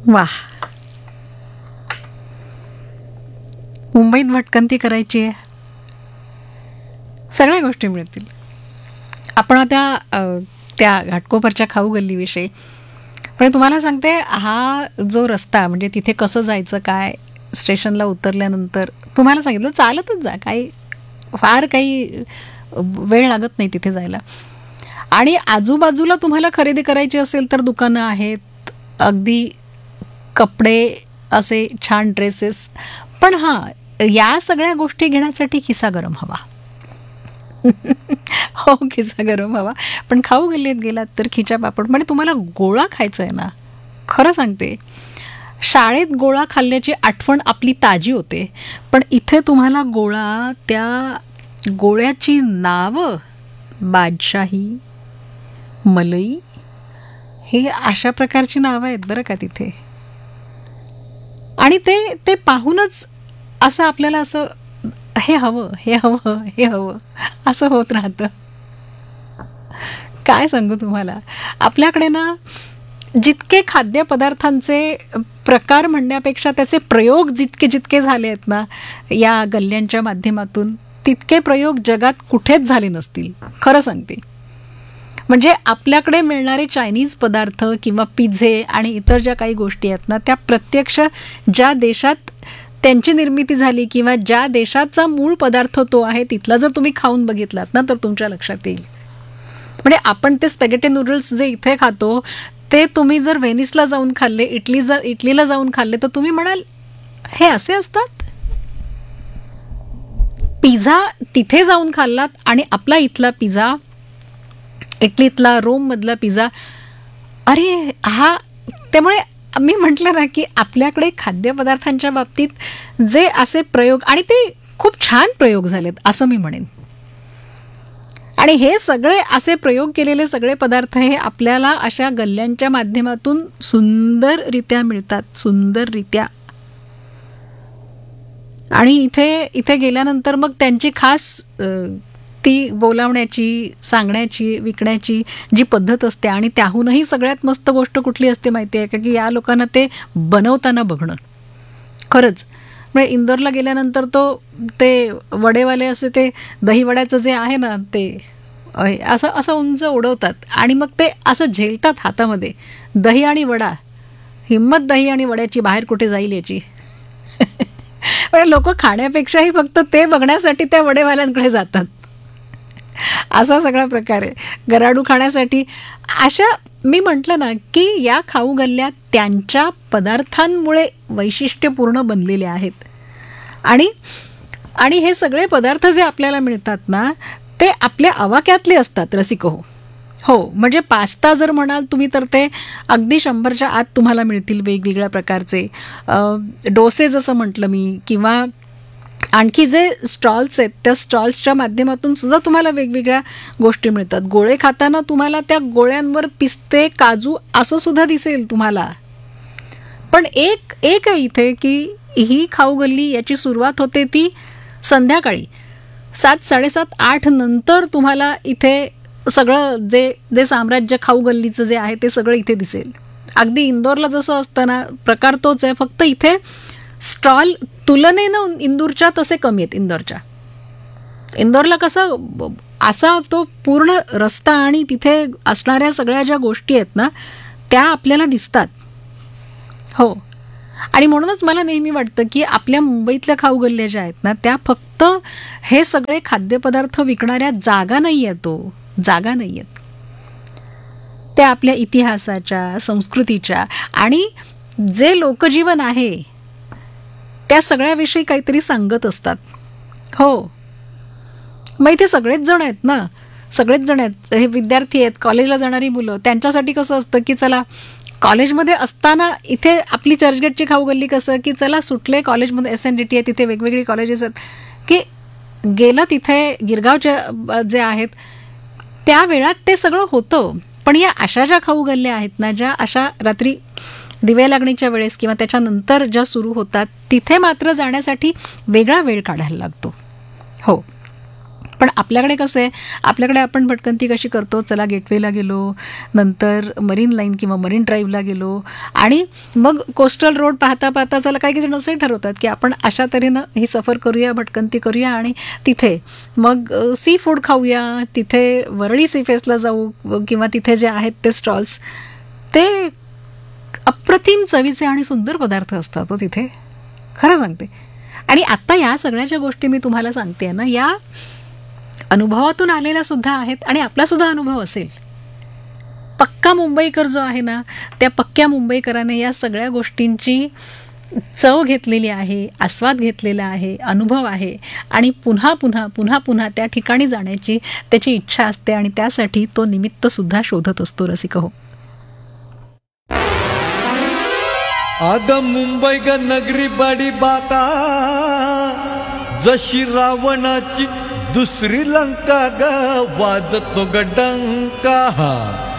वाह, मुंबईत भटकंती करायची आहे, सगळ्या गोष्टी मिळतील. आपण आता त्या घाटकोपरच्या खाऊ गल्लीविषयी, पण तुम्हाला सांगते, हा जो रस्ता म्हणजे तिथे कसं जायचं काय, स्टेशनला उतरल्यानंतर तुम्हाला सांगितलं चालतच जा, काही फार काही वेळ लागत नाही तिथे जायला. आणि आजूबाजूला तुम्हाला खरेदी करायची असेल तर दुकानं आहेत, अगदी कपडे, असे छान ड्रेसेस. पण हां, या सगळ्या गोष्टी घेण्यासाठी खिसा गरम हवा. हो, खिसा गरम हवा. पण खाऊ गल्लीत गेलात तर खिचा पापड म्हणजे तुम्हाला गोळा खायचा आहे ना, खरं सांगते, शाळेत गोळा खाल्ल्याची आठवण आपली ताजी होते. पण इथे तुम्हाला गोळा, त्या गोळ्याची नावं, बादशाही, मलई, हे अशा प्रकारची नावं आहेत बरं का तिथे. आणि ते ते पाहूनच असं आपल्याला असं हे हवं, हे हवं, हे हवं असं होत राहतं. काय सांगू तुम्हाला, आपल्याकडे ना जितके खाद्यपदार्थांचे प्रकार म्हणण्यापेक्षा त्याचे प्रयोग जितके जितके झाले आहेत ना या गल्ल्यांच्या माध्यमातून, तितके प्रयोग जगात कुठेच झाले नसतील, खरं सांगते. म्हणजे आपल्याकडे मिळणारे चायनीज पदार्थ किंवा पिझ्झे आणि इतर ज्या काही गोष्टी आहेत ना, त्या प्रत्यक्ष ज्या देशात त्यांची निर्मिती झाली किंवा ज्या देशाचा मूळ पदार्थ तो आहे तिथला जर तुम्ही खाऊन बघितलात ना तर तुमच्या लक्षात येईल. म्हणजे आपण ते स्पॅगेटी नूडल्स जे इथे खातो ते तुम्ही जर व्हेनिसला जाऊन खाल्ले, इटलीला जाऊन खाल्ले तर तुम्ही म्हणाल हे असे असतात. पिझ्झा तिथे जाऊन खाल्लात आणि आपला इथला पिझ्झा, इटलीतला, रोममधला पिझ्झा, अरे हा. त्यामुळे मी म्हटलं ना की आपल्याकडे खाद्यपदार्थांच्या बाबतीत जे असे प्रयोग, आणि ते खूप छान प्रयोग झालेत असं मी म्हणेन. आणि हे सगळे असे प्रयोग केलेले सगळे पदार्थ हे आपल्याला अशा गल्ल्यांच्या माध्यमातून सुंदररित्या मिळतात, सुंदररित्या. आणि इथे गेल्यानंतर मग त्यांची खास ती बोलावण्याची, सांगण्याची, विकण्याची जी पद्धत असते. आणि त्याहूनही सगळ्यात मस्त गोष्ट कुठली असते माहिती आहे का, की या लोकांना ते बनवताना बघणं. खरंच म्हणजे इंदोरला गेल्यानंतर ते वडेवाले असे ते दहीवड्याचं जे आहे ना ते असं असं उंच उडवतात आणि मग ते असं झेलतात हातामध्ये, दही आणि वडा, हिम्मत दही आणि वड्याची, बाहेर कुठे जाईल याची. पण लोक खाण्यापेक्षाही फक्त ते बघण्यासाठी त्या वडेवाल्यांकडे जातात. असा सगळा प्रकार आहे. गराडू खाण्यासाठी अशा, मी म्हटलं ना की या खाऊ गल्ल्या त्यांच्या पदार्थांमुळे वैशिष्ट्यपूर्ण बनलेल्या आहेत. आणि हे सगळे पदार्थ जे आपल्याला मिळतात ना ते आपल्या आवाक्यातले असतात रसिको. हो, म्हणजे पास्ता जर म्हणाल तुम्ही तर ते अगदी 100च्या आत तुम्हाला मिळतील वेगवेगळ्या प्रकारचे. डोसे जसं म्हटलं मी, किंवा आणखी जे स्टॉल्स आहेत त्या स्टॉल्सच्या माध्यमातून सुद्धा तुम्हाला वेगवेगळ्या गोष्टी मिळतात. गोळे खाताना तुम्हाला त्या गोळ्यांवर पिस्ते, काजू असं सुद्धा दिसेल तुम्हाला. पण एक आहे इथे की ही खाऊ गल्ली याची सुरुवात होते ती संध्याकाळी 7, 7:30, 8 नंतर तुम्हाला इथे सगळं जे साम्राज्य खाऊ गल्लीचं जे आहे ते सगळं इथे दिसेल. अगदी इंदोरला जसं असतं ना प्रकार तोच आहे, फक्त इथे स्टॉल तुलनेनं इंदूरच्या तसे कमी आहेत. इंदोरला कसं असा तो पूर्ण रस्ता आणि तिथे असणाऱ्या सगळ्या ज्या गोष्टी आहेत ना त्या आपल्याला दिसतात. हो, आणि म्हणूनच मला नेहमी वाटतं की आपल्या मुंबईतल्या खाऊ गल्ल्या ज्या आहेत ना त्या फक्त हे सगळे खाद्यपदार्थ विकणाऱ्या जागा नाही आहेत, जागा नाही आहेत. त्या आपल्या इतिहासाच्या, संस्कृतीच्या आणि जे लोकजीवन आहे त्या सगळ्याविषयी काहीतरी सांगत असतात. हो, मग इथे सगळेच जण आहेत ना, सगळेच जण आहेत. हे विद्यार्थी आहेत, कॉलेजला जाणारी मुलं, त्यांच्यासाठी कसं असतं की चला कॉलेजमध्ये असताना इथे आपली चर्चगेटची खाऊ गल्ली कसं की चला सुटले कॉलेजमध्ये, SNDT आहे तिथे वेगवेगळी कॉलेजेस आहेत की गेलं तिथे गिरगावच्या जे आहेत त्या वेळात ते सगळं होतं. पण या अशा ज्या खाऊ गल्ल्या आहेत ना, ज्या अशा रात्री दिवे लागणीच्या वेळेस किंवा त्याच्यानंतर ज्या सुरू होतात तिथे मात्र जाण्यासाठी वेगळा वेळ काढायला लागतो. हो, पण आपल्याकडे कसं आहे, आपल्याकडे आपण भटकंती कशी करतो, चला गेटवेला गेलो, नंतर मरीन लाईन किंवा मरीन ड्राईव्हला गेलो आणि मग कोस्टल रोड पाहता पाहता चला काही जण असे ठरवतात की आपण अशा तऱ्हेनं ही सफर करूया, भटकंती करूया आणि तिथे मग सी फूड खाऊया, तिथे वरळी सी फेस्टला जाऊ किंवा तिथे जे आहेत ते स्टॉल्स, ते अप्रतिम चवीचे आणि सुंदर पदार्थ असतात हो तिथे, खरं सांगते. आणि आत्ता या सगळ्या गोष्टी मी तुम्हाला सांगते ना, या अनुभवातून आलेल्या सुद्धा आहेत आणि आपला सुद्धा अनुभव असेल. पक्का मुंबईकर जो आहे ना, त्या पक्क्या मुंबईकराने या सगळ्या गोष्टींची चव घेतलेली आहे, आस्वाद घेतलेला आहे, अनुभव आहे आणि पुन्हा पुन्हा पुन्हा पुन्हा त्या ठिकाणी जाण्याची त्याची इच्छा असते आणि त्यासाठी तो निमित्त सुद्धा शोधत असतो रसिक हो. आग मुंबई ग नगरी बडी बाका, जशी रावणाची दुसरी लंका ग, वाजतो ग डंका.